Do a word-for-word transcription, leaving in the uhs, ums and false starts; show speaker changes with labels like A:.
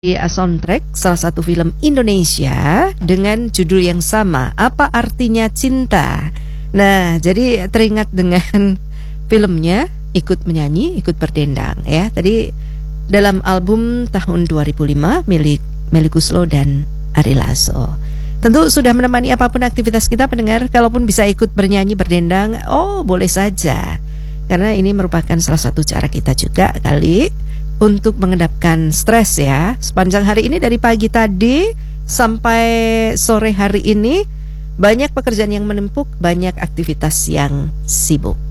A: Di soundtrack salah satu film Indonesia dengan judul yang sama, Apa Artinya Cinta. Nah, jadi teringat dengan filmnya, ikut menyanyi, ikut berdendang ya. Tadi dalam album tahun dua ribu lima milik Melly Goeslaw dan Ari Lasso. Tentu sudah menemani apapun aktivitas kita pendengar, kalaupun bisa ikut bernyanyi berdendang, oh boleh saja. Karena ini merupakan salah satu cara kita juga kali untuk mengendapkan stres ya. Sepanjang hari ini dari pagi tadi sampai sore hari ini banyak pekerjaan yang menumpuk, banyak aktivitas yang sibuk.